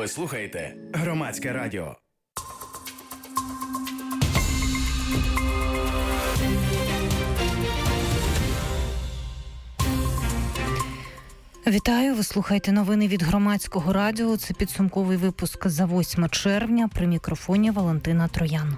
Ви слухаєте Громадське радіо. Вітаю, ви слухаєте новини від Громадського радіо. Це підсумковий випуск за 8 червня. При мікрофоні Валентина Троян.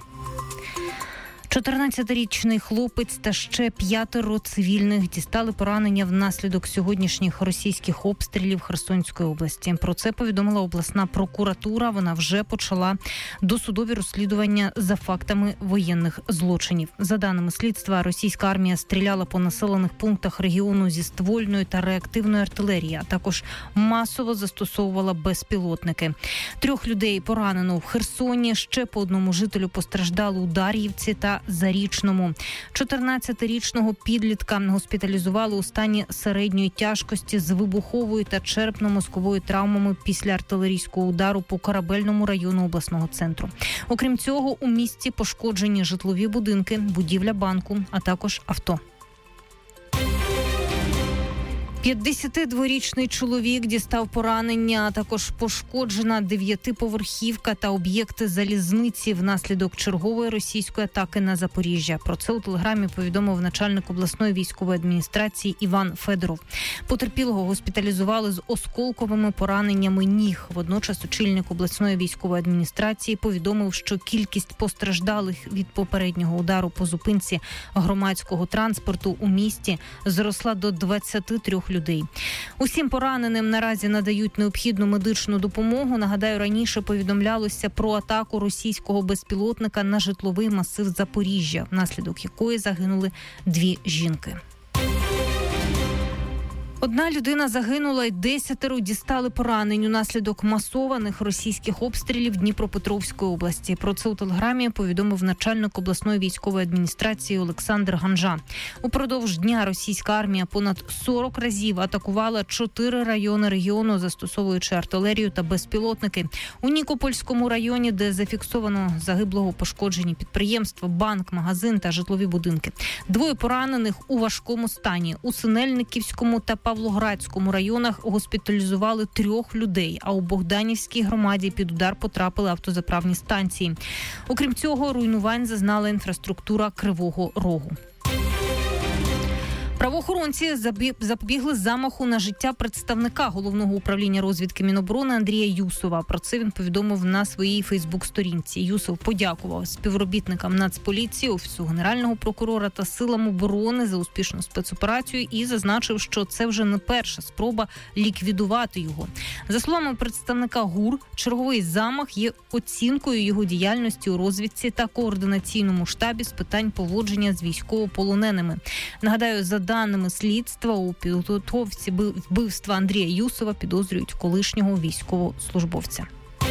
14-річний хлопець та ще 5 цивільних дістали поранення внаслідок сьогоднішніх російських обстрілів Херсонської області. Про це повідомила обласна прокуратура. Вона вже почала досудові розслідування за фактами воєнних злочинів. За даними слідства, російська армія стріляла по населених пунктах регіону зі ствольної та реактивної артилерії, а також масово застосовувала безпілотники. 3 людей поранено в Херсоні, ще по одному жителю постраждали у Дар'ївці та Зарічному. 14-річного підлітка госпіталізували у стані середньої тяжкості з вибуховою та черепно-мозковою травмами після артилерійського удару по Корабельному району обласного центру. Окрім цього, у місті пошкоджені житлові будинки, будівля банку, а також авто. 52-річний чоловік дістав поранення, а також пошкоджена 9-поверхівка та об'єкти залізниці внаслідок чергової російської атаки на Запоріжжя. Про це у телеграмі повідомив начальник обласної військової адміністрації Іван Федоров. Потерпілого госпіталізували з осколковими пораненнями ніг. Водночас очільник обласної військової адміністрації повідомив, що кількість постраждалих від попереднього удару по зупинці громадського транспорту у місті зросла до 23 людей. Усім пораненим наразі надають необхідну медичну допомогу. Нагадаю, раніше повідомлялося про атаку російського безпілотника на житловий масив Запоріжжя, внаслідок якої загинули 2 жінки. 1 людина загинула і 10 дістали поранень унаслідок масованих російських обстрілів Дніпропетровської області. Про це у телеграмі повідомив начальник обласної військової адміністрації Олександр Ганжа. Упродовж дня російська армія понад 40 разів атакувала 4 райони регіону, застосовуючи артилерію та безпілотники. У Нікопольському районі, де зафіксовано загиблого, пошкоджені підприємства, банк, магазин та житлові будинки. 2 поранених у важкому стані. У Синельниківському та Павлоградському районах госпіталізували 3 людей, а у Богданівській громаді під удар потрапили автозаправні станції. Окрім цього, руйнувань зазнала інфраструктура Кривого Рогу. Правоохоронці запобігли замаху на життя представника Головного управління розвідки Міноборони Андрія Юсова. Про це він повідомив на своїй Фейсбук-сторінці. Юсов подякував співробітникам Нацполіції, Офісу Генерального прокурора та силам оборони за успішну спецоперацію і зазначив, що це вже не перша спроба ліквідувати його. За словами представника ГУР, черговий замах є оцінкою його діяльності у розвідці та координаційному штабі з питань поводження з військовополоненими. Нагадаю, за даними слідства, у підготовці вбивства Андрія Юсова підозрюють колишнього військовослужбовця.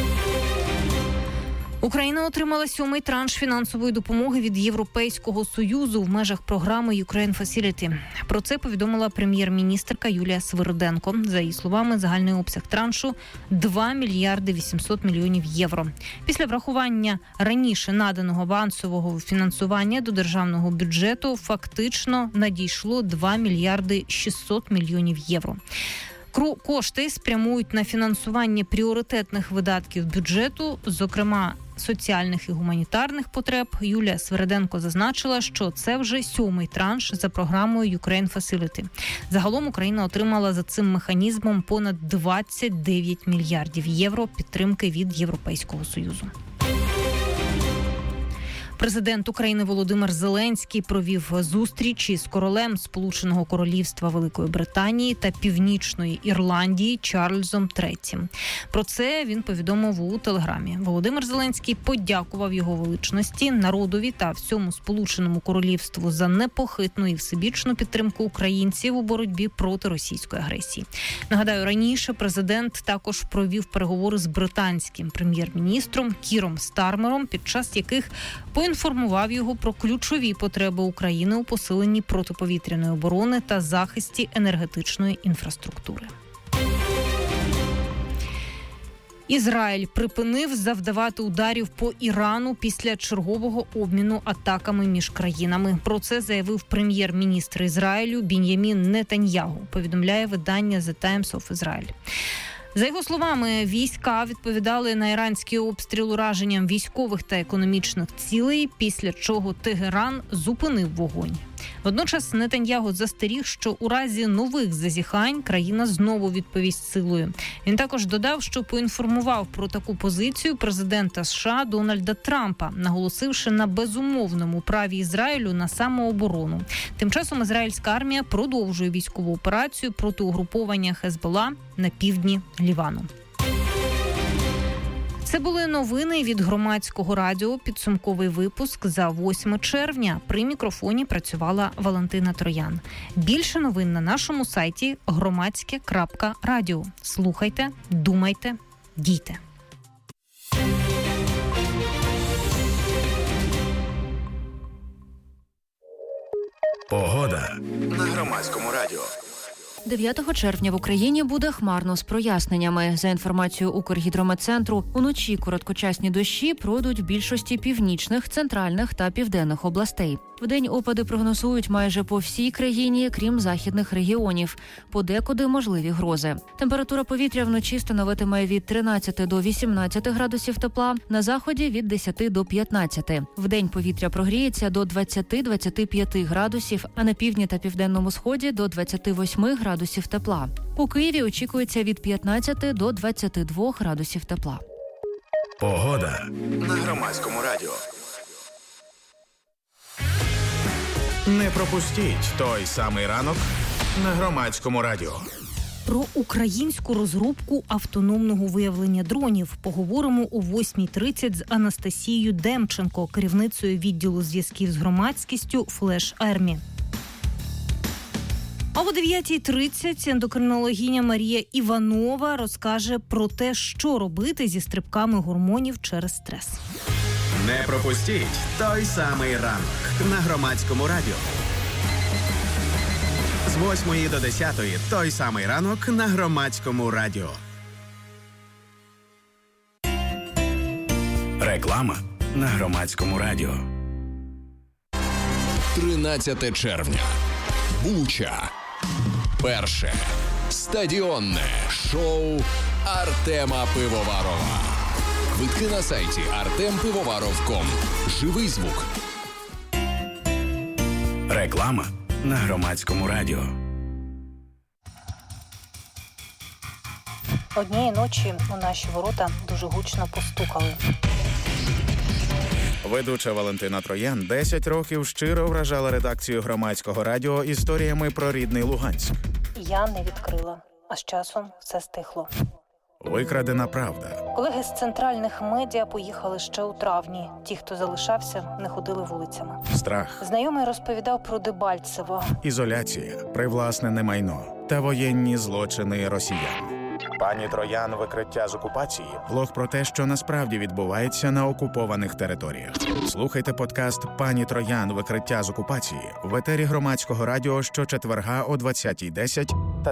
Україна отримала 7-й транш фінансової допомоги від Європейського Союзу в межах програми Ukraine Facility. Про це повідомила прем'єр-міністерка Юлія Свириденко. За її словами, загальний обсяг траншу – 2 мільярди 800 мільйонів євро. Після врахування раніше наданого авансового фінансування до державного бюджету фактично надійшло 2 мільярди 600 мільйонів євро. Кошти спрямують на фінансування пріоритетних видатків бюджету, зокрема соціальних і гуманітарних потреб. Юлія Свириденко зазначила, що це вже 7-й транш за програмою Ukraine Facility. Загалом Україна отримала за цим механізмом понад 29 мільярдів євро підтримки від Європейського Союзу. Президент України Володимир Зеленський провів зустріч із королем Сполученого Королівства Великої Британії та Північної Ірландії Чарльзом III. Про це він повідомив у телеграмі. Володимир Зеленський подякував його величності, народові та всьому Сполученому Королівству за непохитну і всебічну підтримку українців у боротьбі проти російської агресії. Нагадаю, раніше президент також провів переговори з британським прем'єр-міністром Кіром Стармером, під час яких поінформував його про ключові потреби України у посиленні протиповітряної оборони та захисті енергетичної інфраструктури. Ізраїль припинив завдавати ударів по Ірану після чергового обміну атаками між країнами. Про це заявив прем'єр-міністр Ізраїлю Бін'ямін Нетаньягу, повідомляє видання The Times of Israel. За його словами, війська відповідали на іранський обстріл ураженням військових та економічних цілей, після чого Тегеран зупинив вогонь. Водночас Нетаньягу застеріг, що у разі нових зазіхань країна знову відповість силою. Він також додав, що поінформував про таку позицію президента США Дональда Трампа, наголосивши на безумовному праві Ізраїлю на самооборону. Тим часом ізраїльська армія продовжує військову операцію проти угруповання Хезбола на півдні Лівану. Це були новини від Громадського радіо. Підсумковий випуск за 8 червня. При мікрофоні працювала Валентина Троян. Більше новин на нашому сайті громадське.радіо. Слухайте, думайте, дійте. Погода на Громадському радіо. 9 червня в Україні буде хмарно з проясненнями. За інформацією Укргідрометцентру, уночі короткочасні дощі пройдуть в більшості північних, центральних та південних областей. Вдень опади прогнозують майже по всій країні, крім західних регіонів. Подекуди можливі грози. Температура повітря вночі становитиме від 13 до 18 градусів тепла, на заході – від 10 до 15. Вдень повітря прогріється до 20-25 градусів, а на півдні та південному сході – до 28 градусів тепла. У Києві очікується від 15 до 22 градусів тепла. Погода на Громадському радіо. Не пропустіть той самий ранок на Громадському радіо. Про українську розробку автономного виявлення дронів поговоримо о 8:30 з Анастасією Демченко, керівницею відділу зв'язків з громадськістю Flash Army. А о 9:30 ендокринологиня Марія Іванова розкаже про те, що робити зі стрибками гормонів через стрес. Не пропустіть той самий ранок на Громадському радіо. З 8 до 10 той самий ранок на Громадському радіо. Реклама на Громадському радіо. 13 червня. Буча. Перше стадіонне шоу Артема Пивоварова. Квитки на сайті artempivovаров.com. Живий звук. Реклама на Громадському радіо. Однієї ночі у наші ворота дуже гучно постукали. Ведуча Валентина Троян 10 років щиро вражала редакцію Громадського радіо історіями про рідний Луганськ. Я не відкрила, а з часом все стихло. Викрадена правда. Колеги з центральних медіа поїхали ще у травні. Ті, хто залишався, не ходили вулицями. Страх. Знайомий розповідав про Дебальцево. Ізоляція, привласнене майно та воєнні злочини росіян. Пані Троян «Викриття з окупації» – блог про те, що насправді відбувається на окупованих територіях. Слухайте подкаст «Пані Троян. Викриття з окупації» в етері Громадського радіо щочетверга о 20:10 та